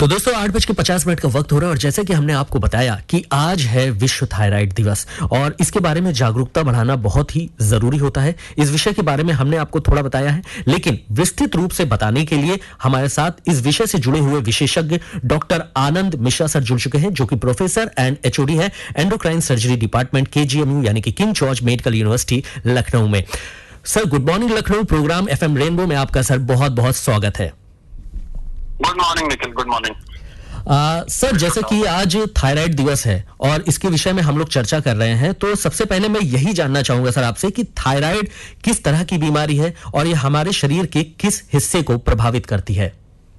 तो दोस्तों 8:50 का वक्त हो रहा है और जैसे कि हमने आपको बताया कि आज है विश्व थायराइड दिवस और इसके बारे में जागरूकता बढ़ाना बहुत ही जरूरी होता है। इस विषय के बारे में हमने आपको थोड़ा बताया है, लेकिन विस्तृत रूप से बताने के लिए हमारे साथ इस विषय से जुड़े हुए विशेषज्ञ डॉक्टर आनंद मिश्रा सर जुड़ चुके हैं, जो कि प्रोफेसर एंड एचओडी है एंडोक्राइन सर्जरी डिपार्टमेंट केजीएमयू यानी कि king George medical university Lucknow में। Sir good morning Lucknow, programme FM rainbow में आपका सर बहुत बहुत स्वागत है। Good morning Nikhil, good morning. Sir जैसे कि आज थायराइड दिवस है और इसके विषय में हम लोग चर्चा कर रहे हैं, तो सबसे पहले मैं यही जानना चाहूंगा सर आपसे कि थायराइड किस तरह की बीमारी है और ये हमारे शरीर के किस हिस्से को प्रभावित करती है।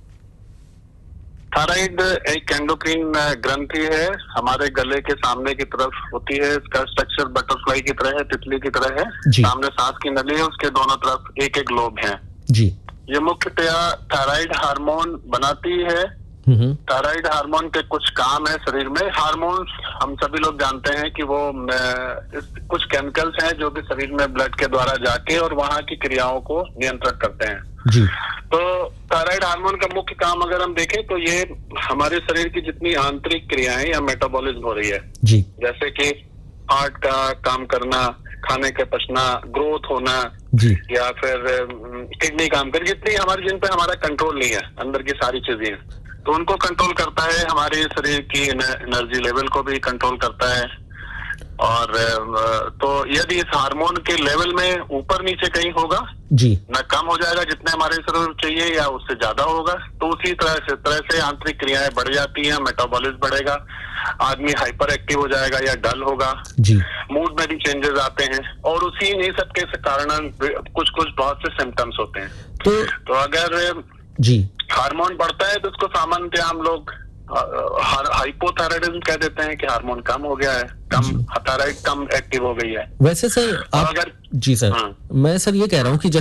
थायराइड एक एंडोक्रीन ग्रंथि है, हमारे गले के सामने की तरफ होती है। इसका स्ट्रक्चर बटरफ्लाई की तरह है, तितली की तरह है। सामने सांस की नली है, उसके दोनों तरफ एक एक लोब है जी। ये मुख्यतया थायराइड हार्मोन बनाती है। थायराइड हार्मोन के कुछ काम है शरीर में। हार्मोन्स हम सभी लोग जानते हैं कि वो कुछ केमिकल्स हैं जो कि शरीर में ब्लड के द्वारा जाके और वहां की क्रियाओं को नियंत्रित करते हैं जी। तो थायराइड हार्मोन का मुख्य काम अगर हम देखें तो ये हमारे शरीर की जितनी आंतरिक क्रियाएं या मेटाबॉलिज्म हो रही है जी, जैसे कि हार्ट का काम करना, खाने के पचना, ग्रोथ होना जी, या फिर किडनी काम कर, जितनी हमारे जिन पे हमारा कंट्रोल नहीं है, अंदर की सारी चीजें हैं, तो उनको कंट्रोल करता है। हमारे शरीर की एनर्जी लेवल को भी कंट्रोल करता है। और तो यदि इस हार्मोन के लेवल में ऊपर नीचे कहीं होगा जी, न कम हो जाएगा जितने हमारे शरीर चाहिए या उससे ज्यादा होगा, तो उसी तरह से आंतरिक क्रियाएं बढ़ जाती हैं, मेटाबॉलिज्म बढ़ेगा, आदमी हाइपर एक्टिव हो जाएगा या डल होगा जी, मूड में भी चेंजेस आते हैं और उसी नहीं सबके कारण कुछ बहुत से सिम्टम्स होते हैं। तो अगर जी हार्मोन बढ़ता है तो उसको सामान्यतः हम लोग हाइपोथायराइडिज्म कह देते हैं कि हार्मोन कम हो गया है, थायराइड कम एक्टिव हो गई है। वैसे सर आप अगर जी सर मैं सर ये कह रहा हूँ कि